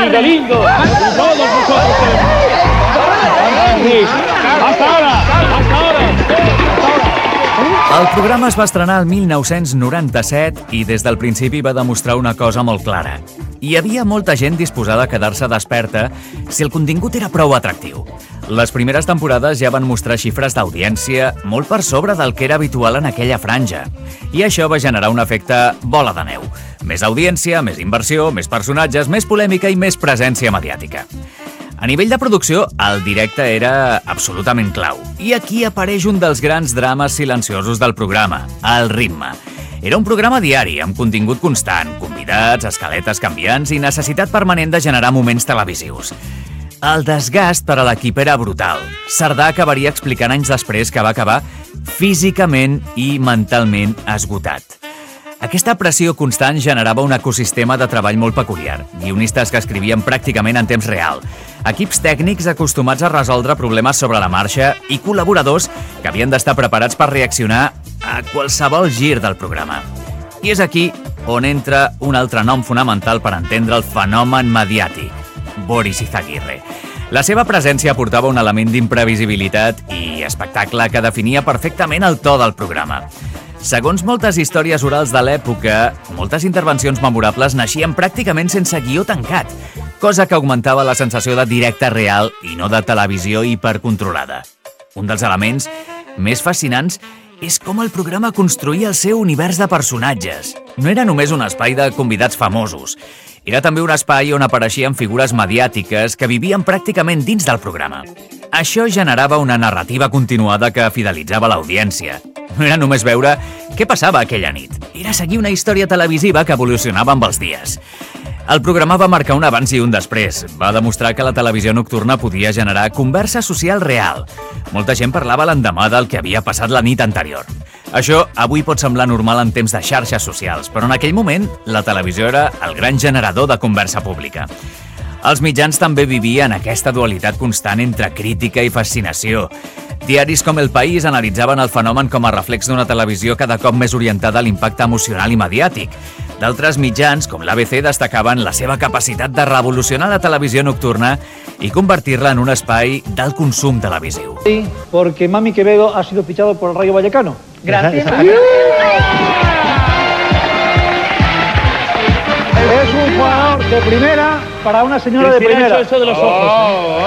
y Galindo y todos nosotros. Hasta ahora. El programa es va estrenar el 1997 i des del principi va demostrar una cosa molt clara. Hi havia molta gent disposada a quedar-se desperta si el contingut era prou atractiu. Les primeres temporades ja van mostrar xifres d'audiència molt per sobre del que era habitual en aquella franja. I això va generar un efecte bola de neu. Més audiència, més inversió, més personatges, més polèmica i més presència mediàtica. A nivell de producció, el directe era absolutament clau. I aquí apareix un dels grans drames silenciosos del programa, el ritme. Era un programa diari, amb contingut constant, convidats, escaletes canviants i necessitat permanent de generar moments televisius. El desgast per a l'equip era brutal. Cerdà acabaria explicant anys després que va acabar físicament i mentalment esgotat. Aquesta pressió constant generava un ecosistema de treball molt peculiar. Guionistes que escrivien pràcticament en temps real, equips tècnics acostumats a resoldre problemes sobre la marxa i col·laboradors que havien d'estar preparats per reaccionar a qualsevol gir del programa. I és aquí on entra un altre nom fonamental per entendre el fenomen mediàtic, Boris Izaguirre. La seva presència aportava un element d'imprevisibilitat i espectacle que definia perfectament el to del programa. Segons moltes històries orals de l'època, moltes intervencions memorables naixien pràcticament sense guió tancat, cosa que augmentava la sensació de directe real i no de televisió hipercontrolada. Un dels elements més fascinants és com el programa construïa el seu univers de personatges. No era només un espai de convidats famosos, era també un espai on apareixien figures mediàtiques que vivien pràcticament dins del programa. Això generava una narrativa continuada que fidelitzava l'audiència. No era només veure què passava aquella nit, era seguir una història televisiva que evolucionava amb els dies. El programa va marcar un abans i un després. Va demostrar que la televisió nocturna podia generar conversa social real. Molta gent parlava l'endemà del que havia passat la nit anterior. Això avui pot semblar normal en temps de xarxes socials, però en aquell moment la televisió era el gran generador de conversa pública. Els mitjans també vivien aquesta dualitat constant entre crítica i fascinació. Diaris com El País analitzaven el fenomen com a reflex d'una televisió cada cop més orientada a l'impacte emocional i mediàtic. D'altres mitjans, com l'ABC, destacaven la seva capacitat de revolucionar la televisió nocturna i convertir-la en un espai del consum televisiu. Sí, porque Mami Quevedo ha sido fichado por el Rayo Vallecano. Gracias. Es un jugador de primera para una señora de primera. Hecho eso de los ojos.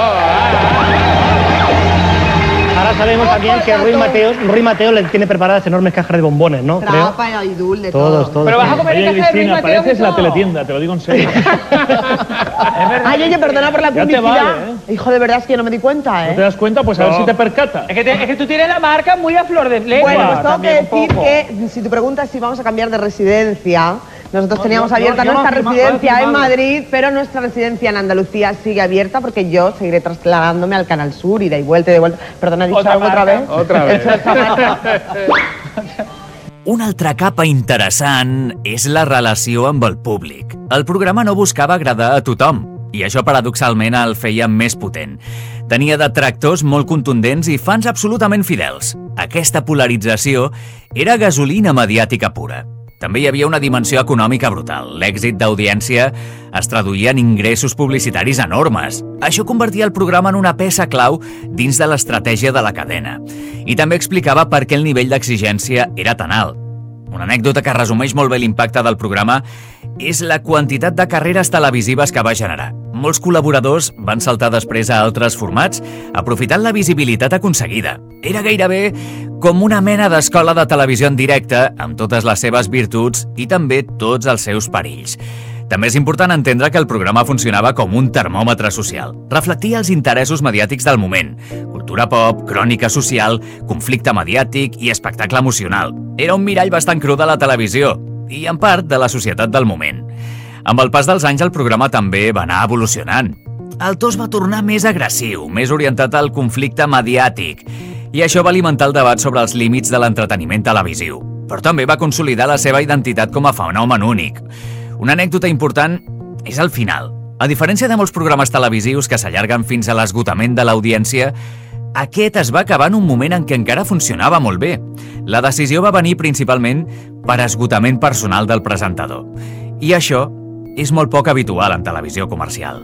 Ahora sabemos también que Ruy Mateo le tiene preparadas enormes cajas de bombones, ¿no? Trapa y dul, de todo. Todos. Pero vas a comer en Oye, casa de Ruy Cristina, Mateo. pareces la teletienda, te lo digo en serio. Ay, oye, perdona por la Ya te publicidad. vale, Hijo, de verdad es que yo no me di cuenta, ¿No te das cuenta? Pues a ver si te percata. Es que tú tienes la marca muy a flor de lengua. Bueno, pues tengo que también un decir poco. que si tu pregunta es si vamos a cambiar de residencia, nosotros teníamos abierta yo no nuestra he firmado, residencia he en firmado. Madrid, pero nuestra residencia en Andalucía sigue abierta porque yo seguiré trasladándome al Canal Sur, ida y vuelta y de vuelta. Perdona, ¿he dicho algo otra vez? Otra vez. Una altra capa interessant és la relació amb el públic. El programa no buscava agradar a tothom, i això paradoxalment el feia més potent. Tenia detractors molt contundents i fans absolutament fidels. Aquesta polarització era gasolina mediàtica pura. També hi havia una dimensió econòmica brutal. L'èxit d'audiència es traduïa en ingressos publicitaris enormes. Això convertia el programa en una peça clau dins de l'estratègia de la cadena. I també explicava per què el nivell d'exigència era tan alt. Una anècdota que resumeix molt bé l'impacte del programa és la quantitat de carreres televisives que va generar. Molts col·laboradors van saltar després a altres formats, aprofitant la visibilitat aconseguida. Era gairebé com una mena d'escola de televisió en directe, amb totes les seves virtuts i també tots els seus perills. També és important entendre que el programa funcionava com un termòmetre social. Reflectia els interessos mediàtics del moment. Cultura pop, crònica social, conflicte mediàtic i espectacle emocional. Era un mirall bastant cru de la televisió i, en part, de la societat del moment. Amb el pas dels anys, el programa també va anar evolucionant. El to es va tornar més agressiu, més orientat al conflicte mediàtic, i això va alimentar el debat sobre els límits de l'entreteniment televisiu. Però també va consolidar la seva identitat com a fenomen únic. Una anècdota important és el final. A diferència de molts programes televisius que s'allarguen fins a l'esgotament de l'audiència, aquest es va acabar en un moment en què encara funcionava molt bé. La decisió va venir principalment per esgotament personal del presentador. I això és molt poc habitual en televisió comercial.